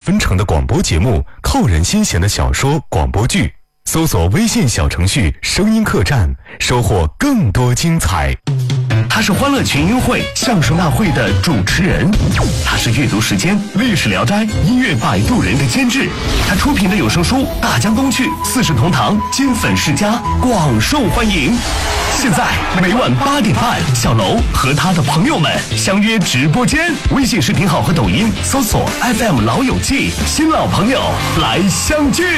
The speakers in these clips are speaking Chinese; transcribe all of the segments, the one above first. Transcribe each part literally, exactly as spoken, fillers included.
分成的广播节目，扣人心弦的小说、广播剧。搜索微信小程序声音客栈，收获更多精彩。 他是欢乐群英会相声大会的主持人，他是阅读时间历史聊斋音乐摆渡人的监制，他出品的有声书《大江东去》四世同堂金粉世家广受欢迎。现在每晚八点半，小楼和他的朋友们相约直播间，微信视频号和抖音搜索 F M 老友记，新老朋友来相聚。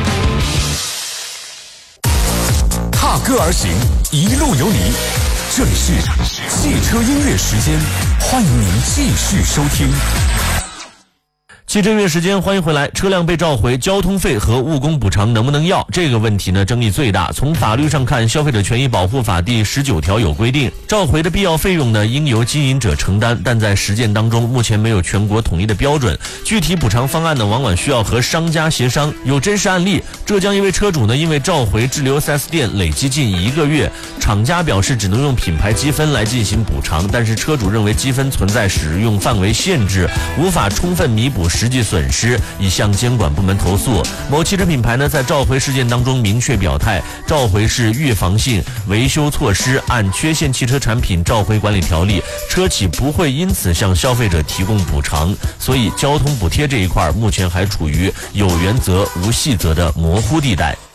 踏歌而行，一路有你。这里是汽车音乐时间，欢迎您继续收听。 汽车音乐时间，欢迎回来。车辆被召回，交通费和误工补偿能不能要？这个问题呢，争议最大。从法律上看，《消费者权益保护法》第十九条有规定，召回的必要费用呢，应由经营者承担。但在实践当中，目前没有全国统一的标准，具体补偿方案呢，往往需要和商家协商。有真实案例，浙江一位车主呢，因为召回滞留 四 S 店累积近一个月，厂家表示只能用品牌积分来进行补偿，但是车主认为积分存在使用范围限制，无法充分弥补实际损失，已向监管部门投诉。某汽车品牌呢，在召回事件当中明确表态，召回是预防性维修措施，按缺陷汽车产品召回管理条例，车企不会因此向消费者提供补偿。所以交通补贴这一块目前还处于有原则无细则的模糊地带。